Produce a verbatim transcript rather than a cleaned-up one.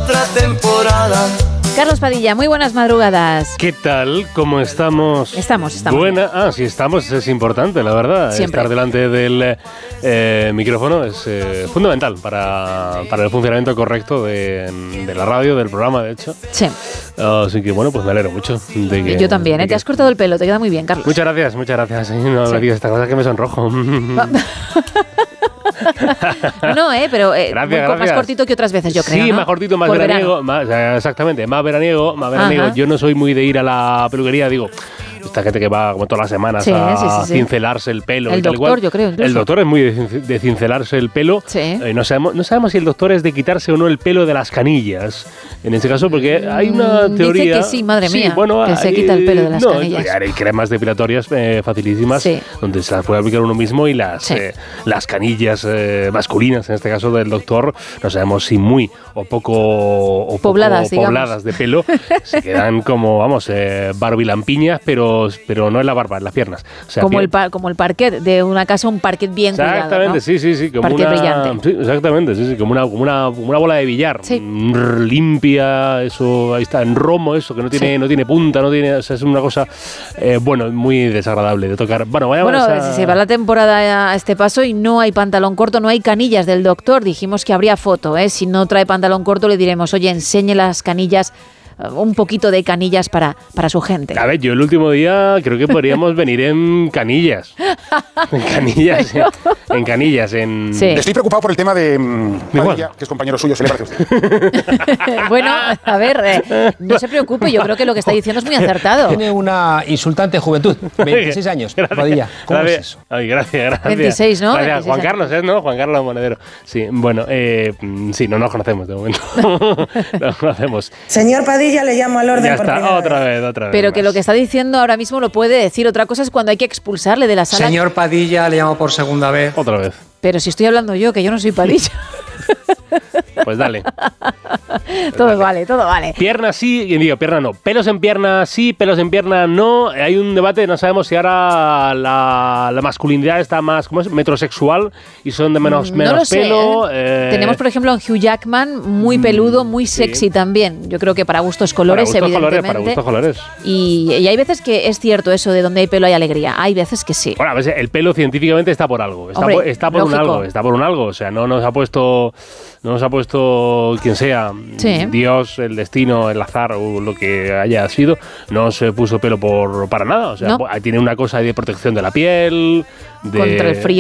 otra temporada. Carlos Padilla, muy buenas madrugadas. ¿Qué tal? ¿Cómo estamos? Estamos, estamos. Buena. Ah, sí, estamos. Es importante, la verdad. Siempre. Estar delante del eh, micrófono es eh, fundamental para, para el funcionamiento correcto de, de la radio, del programa, de hecho. Sí. Así que, bueno, pues me alegro mucho. De que, Yo también, ¿eh? de Te has cortado el pelo, te queda muy bien, Carlos. Muchas gracias, muchas gracias. No Sí. me digas esta cosa que me sonrojo. No, eh, pero eh, Gracias, muy co- más gracias. cortito que otras veces, yo creo. Sí, ¿no? más cortito, más Por veraniego. verano. Más, eh, exactamente, más veraniego, más veraniego. Ajá. Yo no soy muy de ir a la peluquería, digo. Esta gente que va como todas las semanas Sí, a sí, sí, sí. cincelarse el pelo. El y tal y doctor, cual. yo creo, incluso. El doctor es muy de, cin- de cincelarse el pelo. Sí. Eh, no, sabemos, no sabemos si el doctor es de quitarse o no el pelo de las canillas. En este caso, porque hay una Mm, teoría. dice que sí, madre mía, bueno, que se hay- quita el pelo de las no, canillas. Hay cremas depilatorias eh, facilísimas Sí. donde se las puede aplicar uno mismo y las, Sí. eh, las canillas eh, masculinas, en este caso del doctor, no sabemos si muy o poco, o poco Pobladas, digamos. pobladas de pelo, se quedan como, vamos, eh, barbilampiñas, pero, pero no en la barba, en las piernas. O sea, Como pie- el, par- como el parquet de una casa, un parquet bien cuidado, Exactamente, ¿no? sí, sí, sí, como Parquet una, brillante. sí, exactamente, sí, sí, como una, como una, como una bola de billar, Sí. Mm, limpia, eso, ahí está, en romo, eso, que no tiene, Sí. no tiene punta, no tiene, o sea, es una cosa, eh, bueno, muy desagradable de tocar. Bueno, vayamos Bueno, a... si se va la temporada a este paso y no hay pantalón corto, no hay canillas del doctor, dijimos que habría foto, ¿eh? Si no trae pantalón corto le diremos, oye, enseñe las canillas, eh, un poquito de canillas para, para su gente. A ver, yo el último día creo que podríamos venir en canillas. En canillas, en, en canillas, en... Sí. Estoy preocupado por el tema de mm, Igual. Padilla, que es compañero suyo, se le parece a usted. Bueno, a ver, eh, no se preocupe, yo creo que lo que está diciendo es muy acertado. Tiene una insultante juventud, veintiséis años, Gracias. Padilla. ¿Cómo Gracias. es eso? Ay, gracias, gracias. veintiséis, ¿no? Gracias. veintiséis Juan años. Carlos, ¿es, no? Juan Carlos Monedero. Sí, bueno, eh, mm, sí, no nos conocemos de momento. No nos conocemos. Señor Padilla, le llamo al orden Ya por está, primera otra vez. vez, otra vez. Pero que más. lo que está diciendo ahora mismo lo puede decir. Otra cosa es cuando hay que expulsarle de la sala. Señor Padilla, le llamo por segunda vez. Otra vez. Pero si estoy hablando yo, que yo no soy Padilla. Pues dale. Todo vale, todo vale. Pierna sí, y digo, pierna no. Pelos en pierna sí, pelos en pierna no. Hay un debate, no sabemos si ahora la, la masculinidad está más, ¿cómo es? Metrosexual y son de menos, No menos lo sé, pelo. ¿eh? eh, Tenemos, por ejemplo, a un Hugh Jackman muy peludo, muy sí. sexy también. Yo creo que para gustos para colores, gustos colores, evidentemente. para gustos colores. Y, y hay veces que es cierto eso de donde hay pelo hay alegría. Hay veces que sí. Bueno, a veces el pelo científicamente está por algo. Está, Hombre, por, está por un lógico. algo, está por un algo. O sea, no nos ha puesto, no nos ha puesto quien sea, Sí. Dios, el destino, el azar o lo que haya sido, no se puso pelo por para nada. O sea, No. tiene una cosa de protección de la piel, de Contra el frío.